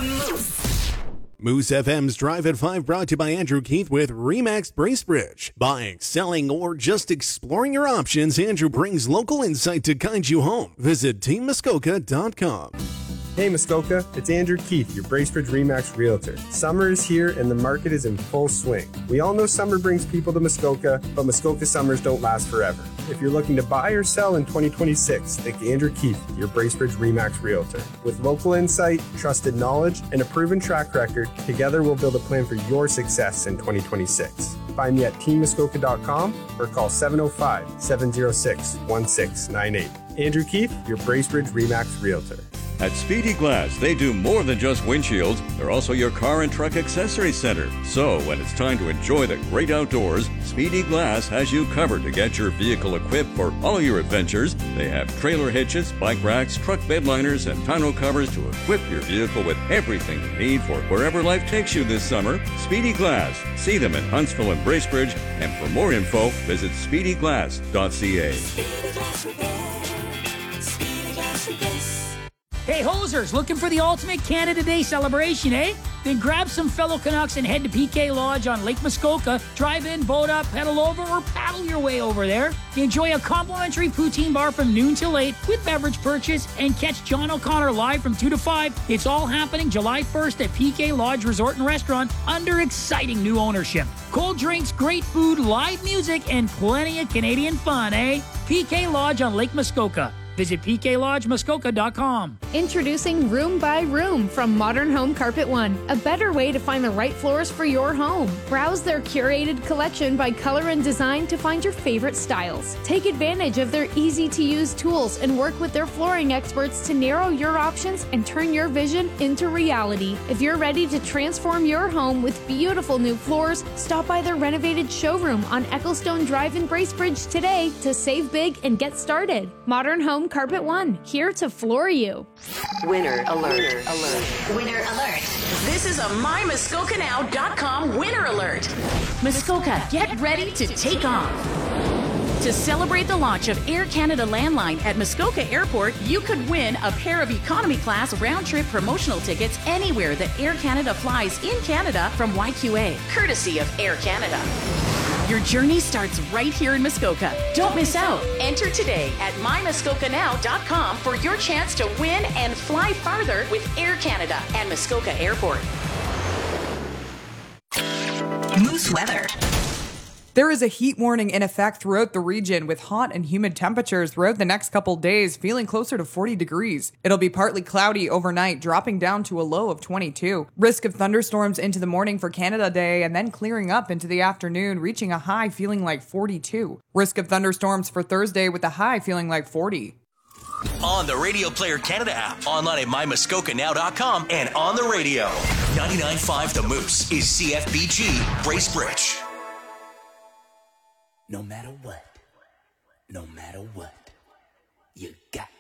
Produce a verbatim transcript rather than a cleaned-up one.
the Moose. Moose F M's Drive at five brought to you by Andrew Keith with RE/MAX Bracebridge. Buying, selling, or just exploring your options, Andrew brings local insight to guide you home. Visit team muskoka dot com. Hey Muskoka, it's Andrew Keith, your Bracebridge RE/MAX Realtor. Summer is here and the market is in full swing. We all know summer brings people to Muskoka, but Muskoka summers don't last forever. If you're looking to buy or sell in twenty twenty-six, think Andrew Keith, your Bracebridge RE/MAX Realtor. With local insight, trusted knowledge, and a proven track record, together we'll build a plan for your success in twenty twenty-six. Find me at team muskoka dot com or call seven oh five, seven oh six, one six nine eight. Andrew Keith, your Bracebridge RE/MAX Realtor. At Speedy Glass, they do more than just windshields. They're also your car and truck accessory center. So when it's time to enjoy the great outdoors, Speedy Glass has you covered to get your vehicle equipped for all your adventures. They have trailer hitches, bike racks, truck bed liners, and tonneau covers to equip your vehicle with everything you need for wherever life takes you this summer. Speedy Glass. See them in Huntsville and Bracebridge. And for more info, visit speedy glass dot c a. Speedy Glass Repair. Speedy Glass Replace. Hey, hosers, looking for the ultimate Canada Day celebration, eh? Then grab some fellow Canucks and head to P K Lodge on Lake Muskoka. Drive in, boat up, pedal over, or paddle your way over there. Enjoy a complimentary poutine bar from noon till eight with beverage purchase and catch John O'Connor live from two to five. It's all happening July first at P K Lodge Resort and Restaurant under exciting new ownership. Cold drinks, great food, live music, and plenty of Canadian fun, eh? P K Lodge on Lake Muskoka. Visit p k lodge muskoka dot com. Introducing Room by Room from Modern Home Carpet One, a better way to find the right floors for your home. Browse their curated collection by color and design to find your favorite styles. Take advantage of their easy-to-use tools and work with their flooring experts to narrow your options and turn your vision into reality. If you're ready to transform your home with beautiful new floors, stop by their renovated showroom on Ecclestone Drive in Bracebridge today to save big and get started. Modern Home Carpet One, here to floor you. Winner alert. Winner alert. Winner alert. This is a my muskoka now dot com winner alert. Muskoka, get ready to take off. To celebrate the launch of Air Canada Landline at Muskoka Airport, you could win a pair of economy class round-trip promotional tickets anywhere that Air Canada flies in Canada from Y Q A, courtesy of Air Canada. Your journey starts right here in Muskoka. Don't miss out. Enter today at my muskoka now dot com for your chance to win and fly farther with Air Canada and Muskoka Airport. Moose weather. There is a heat warning in effect throughout the region with hot and humid temperatures throughout the next couple days, feeling closer to forty degrees. It'll be partly cloudy overnight, dropping down to a low of twenty-two. Risk of thunderstorms into the morning for Canada Day and then clearing up into the afternoon, reaching a high feeling like forty-two. Risk of thunderstorms for Thursday with a high feeling like forty. On the Radio Player Canada app, online at my muskoka now dot com, and on the radio. ninety-nine point five The Moose is C F B G Bracebridge. No matter what, no matter what, you got